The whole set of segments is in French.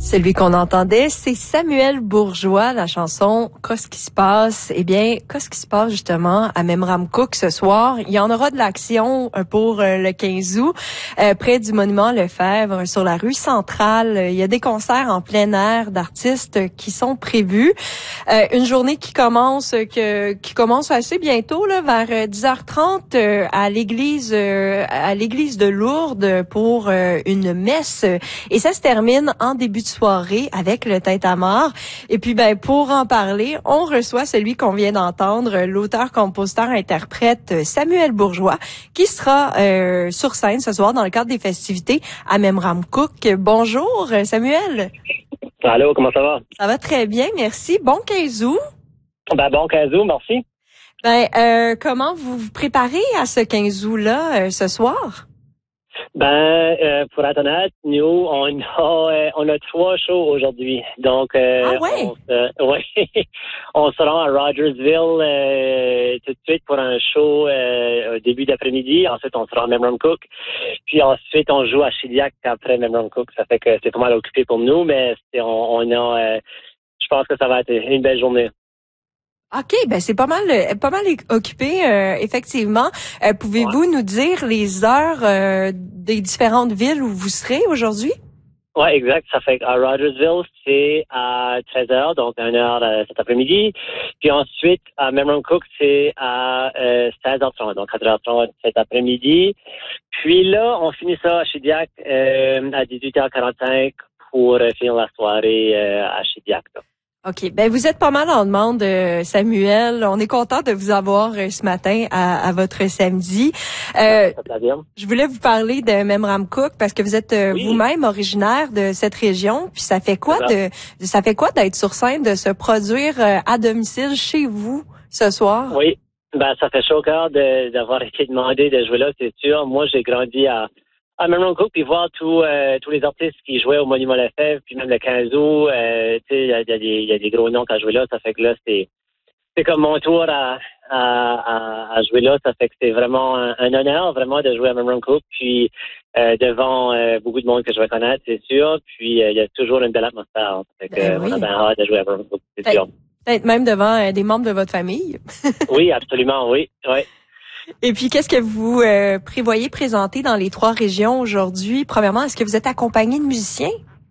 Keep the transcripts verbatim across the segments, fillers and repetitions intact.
Celui qu'on entendait, c'est Samuel Bourgeois, la chanson « Qu'est-ce qui se passe ?» Eh bien, qu'est-ce qui se passe justement à Memramcook ce soir? Il y en aura de l'action pour le quinze août, euh, près du monument Lefebvre, sur la rue centrale. Il y a des concerts en plein air d'artistes qui sont prévus. Euh, une journée qui commence que, qui commence assez bientôt, là, vers dix heures trente euh, à l'église euh, à l'église de Lourdes pour euh, une messe. Et ça se termine en début de soirée avec le Tintamarre. Et puis, ben, pour en parler, on reçoit celui qu'on vient d'entendre, l'auteur, compositeur, interprète Samuel Bourgeois, qui sera euh, sur scène ce soir dans le cadre des festivités à Memramcook. Bonjour, Samuel. Allô, comment ça va? Ça va très bien, merci. Bon quinze août. Ben, bon quinze août, merci. Ben, euh, comment vous vous préparez à ce quinze août-là, euh, ce soir? Ben, euh, pour être honnête, nous, on a, euh, on a trois shows aujourd'hui. Donc, euh, ah ouais? on, se, ouais, on se rend à Rogersville euh, tout de suite pour un show euh, au début d'après-midi. Ensuite, on se rend à Memramcook. Puis ensuite, on joue à Shediac après Memramcook. Ça fait que c'est pas mal occupé pour nous, mais c'est, on, on a, euh, je pense que ça va être une belle journée. OK, ben c'est pas mal pas mal occupé, euh, effectivement. Euh, pouvez-vous Ouais. nous dire les heures euh, des différentes villes où vous serez aujourd'hui? Oui, exact. Ça fait qu'à Rogersville, c'est à treize heures, donc une heure euh, cet après-midi. Puis ensuite, à Memramcook, c'est à euh, seize heures trente, donc quatre heures trente cet après-midi. Puis là, on finit ça à Shediac euh, à dix-huit heures quarante-cinq pour euh, finir la soirée euh, à Shediac. Là. OK. Ben, vous êtes pas mal en demande, euh, Samuel. On est content de vous avoir euh, ce matin à, à votre samedi. Euh, je voulais vous parler de Memramcook parce que vous êtes euh, oui. vous-même originaire de cette région. Puis ça fait quoi de, ça fait quoi d'être sur scène, de se produire euh, à domicile chez vous ce soir? Oui. Ben, ça fait chaud au cœur de, d'avoir été demandé de jouer là, c'est sûr. Moi, j'ai grandi à, à Memramcook, puis voir tous euh, tous les artistes qui jouaient au Monument Lefebvre, puis même le quinze août, euh, tu sais, il y a, y, a y a des gros noms qui ont joué là. Ça fait que là, c'est c'est comme mon tour à, à, à, à jouer là. Ça fait que c'est vraiment un, un honneur, vraiment, de jouer à Memramcook, puis euh, devant euh, beaucoup de monde que je vais connaître, c'est sûr. Puis, euh, il y a toujours une belle atmosphère. Ça fait que ben oui. On a bien hâte de jouer à Memramcook, c'est ben, sûr. Peut-être même devant euh, des membres de votre famille. Oui, absolument, oui. oui. Et puis, qu'est-ce que vous euh, prévoyez présenter dans les trois régions aujourd'hui? Premièrement, est-ce que vous êtes accompagné de musiciens?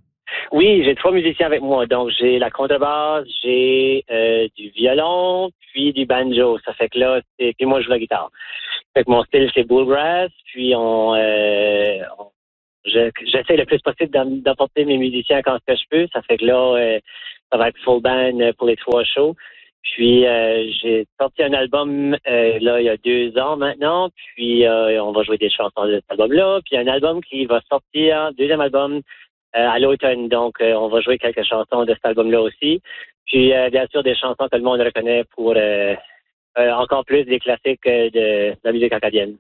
Oui, j'ai trois musiciens avec moi. Donc, j'ai la contrebasse, j'ai euh, du violon, puis du banjo. Ça fait que là, c'est... puis moi, je joue la guitare. Fait que mon style, c'est bluegrass. Puis, on, euh, on... Je, j'essaie le plus possible d'apporter mes musiciens quand ce que je peux. Ça fait que là, euh, ça va être full band pour les trois shows. Puis, euh, j'ai sorti un album euh, là il y a deux ans maintenant. Puis, euh, on va jouer des chansons de cet album-là. Puis, un album qui va sortir, deuxième album, Euh, à l'automne. Donc, euh, on va jouer quelques chansons de cet album-là aussi. Puis, euh, bien sûr, des chansons que le monde reconnaît pour euh, euh, encore plus des classiques euh, de, de la musique acadienne.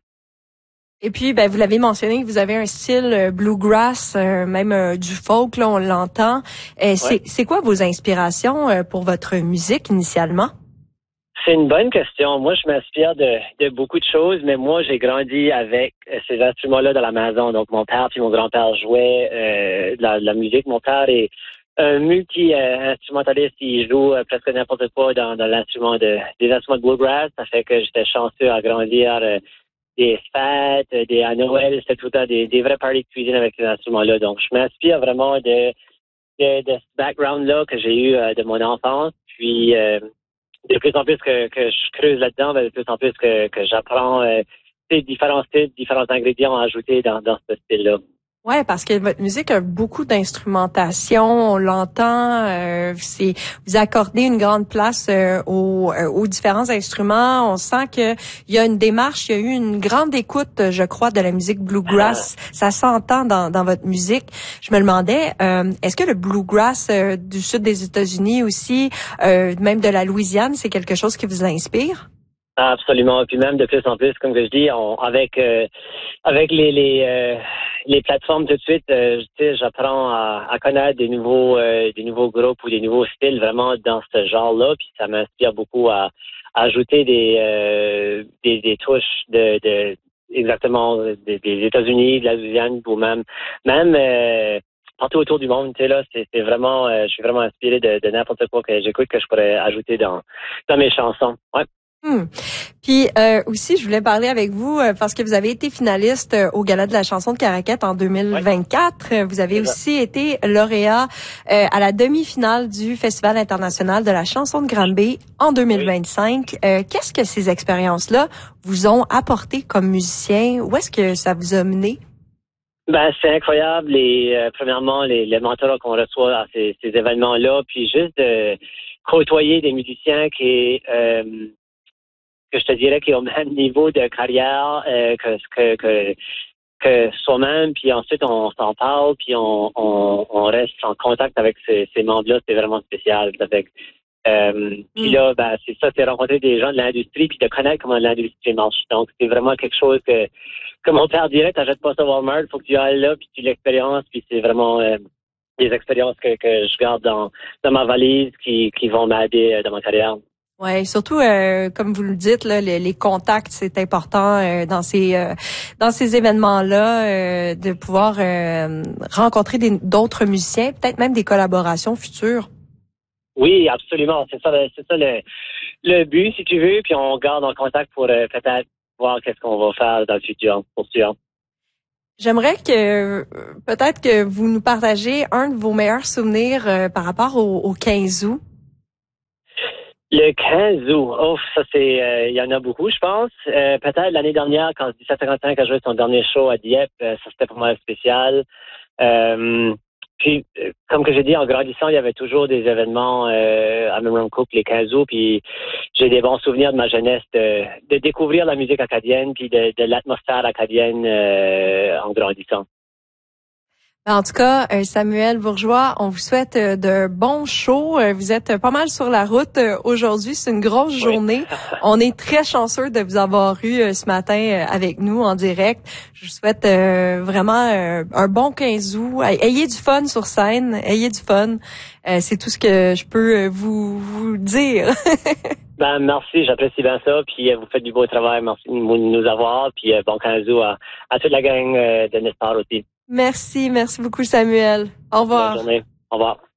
Et puis, ben, vous l'avez mentionné, vous avez un style euh, bluegrass, euh, même euh, du folk, là, on l'entend. Euh, ouais. c'est, c'est quoi vos inspirations euh, pour votre musique initialement? C'est une bonne question. Moi, je m'inspire de, de beaucoup de choses, mais moi, j'ai grandi avec ces instruments-là dans la maison. Donc, mon père puis mon grand-père jouaient euh, de, la, de la musique. Mon père est un multi-instrumentaliste. Il joue euh, presque n'importe quoi dans, dans l'instrument de, des instruments de bluegrass. Ça fait que j'étais chanceux à grandir euh, des fêtes, des, à Noël. C'était tout le temps des, des vrais parties de cuisine avec ces instruments-là. Donc, je m'inspire vraiment de, de, de ce background-là que j'ai eu euh, de mon enfance. Puis... Euh, de plus en plus que, que je creuse là-dedans, de plus en plus que, que j'apprends euh, différents styles, différents ingrédients à ajouter dans, dans ce style-là. Ouais, parce que votre musique a beaucoup d'instrumentation, on l'entend, euh, c'est vous accordez une grande place euh, aux, euh, aux différents instruments. On sent que il y a une démarche, il y a eu une grande écoute, je crois, de la musique bluegrass. Ah. Ça s'entend dans, dans votre musique. Je me demandais, euh, est-ce que le bluegrass euh, du sud des États-Unis aussi, euh, même de la Louisiane, c'est quelque chose qui vous inspire? Absolument. Puis même de plus en plus, comme que je dis, on, avec euh, avec les les, euh, les plateformes tout de suite, euh, j'apprends à, à connaître des nouveaux euh, des nouveaux groupes ou des nouveaux styles vraiment dans ce genre-là. Puis ça m'inspire beaucoup à, à ajouter des, euh, des des touches de, de exactement des, des États-Unis, de la Louisiane, ou même même euh, partout autour du monde. Tu sais, là, c'est, c'est vraiment, euh, je suis vraiment inspiré de, de n'importe quoi que j'écoute que je pourrais ajouter dans, dans mes chansons. Ouais. Hmm. Puis euh, aussi, je voulais parler avec vous euh, parce que vous avez été finaliste euh, au Gala de la chanson de Caraquette en deux mille vingt-quatre. Ouais. Vous avez aussi été lauréat euh, à la demi-finale du Festival international de la chanson de Granby en deux mille vingt-cinq. Oui. Euh, qu'est-ce que ces expériences-là vous ont apporté comme musicien? Où est-ce que ça vous a mené? Ben, c'est incroyable. Et euh, premièrement, les, les mentors qu'on reçoit à ces, ces événements-là, puis juste de côtoyer des musiciens qui euh, que je te dirais qui est au même niveau de carrière euh, que, que, que, que soi-même, puis ensuite on s'en parle, puis on, on, on reste en contact avec ces, ces membres-là, c'est vraiment spécial. Avec, euh, puis là, ben, c'est ça, c'est rencontrer des gens de l'industrie, puis de connaître comment l'industrie marche. Donc, c'est vraiment quelque chose que, que mon père dirait, t'achètes pas ça Walmart, faut que tu ailles là, puis tu l'expériences, puis c'est vraiment euh, des expériences que, que je garde dans, dans ma valise qui, qui vont m'aider dans ma carrière. Ouais, surtout euh, comme vous le dites là, les, les contacts c'est important euh, dans ces euh, dans ces événements-là euh, de pouvoir euh, rencontrer des, d'autres musiciens, peut-être même des collaborations futures. Oui, absolument, c'est ça, c'est ça le le but si tu veux, puis on garde en contact pour euh, peut-être voir qu'est-ce qu'on va faire dans le futur, pour sûr. J'aimerais que peut-être que vous nous partagez un de vos meilleurs souvenirs euh, par rapport au, au quinze août. Le quinze août, oh, ça c'est, il euh, y en a beaucoup, je pense. Euh, peut-être l'année dernière, quand dix-sept cinquante-cinq a joué son dernier show à Dieppe, euh, ça c'était pour moi spécial. Euh, puis, euh, comme que j'ai dit, en grandissant, il y avait toujours des événements euh, à Memram Cook les quinze août, puis j'ai des bons souvenirs de ma jeunesse de, de découvrir la musique acadienne, puis de, de l'atmosphère acadienne euh, en grandissant. En tout cas, Samuel Bourgeois, on vous souhaite de bons shows. Vous êtes pas mal sur la route aujourd'hui. C'est une grosse journée. Oui. On est très chanceux de vous avoir eu ce matin avec nous en direct. Je vous souhaite vraiment un bon quinze août. Ayez du fun sur scène. Ayez du fun. C'est tout ce que je peux vous, vous dire. Ben, merci, j'apprécie bien ça. Puis vous faites du beau travail. Merci de nous avoir. Puis bon quinze août à, à toute la gang de Nestor aussi. Merci, merci beaucoup Samuel. Au revoir. Bonne journée. Au revoir.